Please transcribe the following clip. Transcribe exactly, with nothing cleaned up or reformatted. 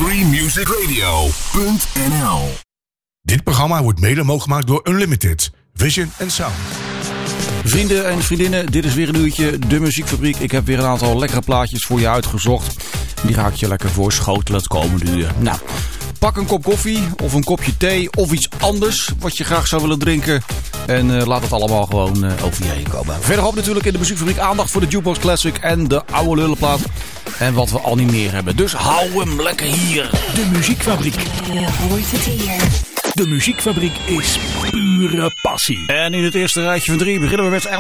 free music radio punt n l. Dit programma wordt mede mogelijk gemaakt door Unlimited, Vision and Sound. Vrienden en vriendinnen, dit is weer een uurtje De Muziekfabriek. Ik heb weer een aantal lekkere plaatjes voor je uitgezocht. Die ga ik je lekker voorschotelen het komende uur. Nou, pak een kop koffie of een kopje thee of iets anders wat je graag zou willen drinken. En uh, laat het allemaal gewoon uh, over je heen komen. Verderop natuurlijk in De Muziekfabriek aandacht voor de Jukebox Classic en de oude lullenplaat. En wat we al niet meer hebben. Dus hou hem lekker hier. De Muziekfabriek. Je hoort het hier. De Muziekfabriek is pure passie. En in het eerste rijtje van drie beginnen we met